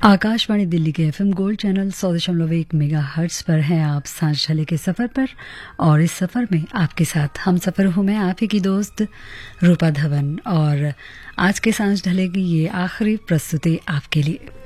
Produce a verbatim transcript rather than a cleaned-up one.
आकाशवाणी दिल्ली के FM gold channel सौ दशमलव एक मेगा हर्ट्स पर हैं आप सांझ ढले के सफर पर। और इस सफर में आपके साथ हम सफर हूँ मैं आप ही की दोस्त रूपा धवन। और आज के सांझ ढले की ये आखिरी प्रस्तुति आपके लिए।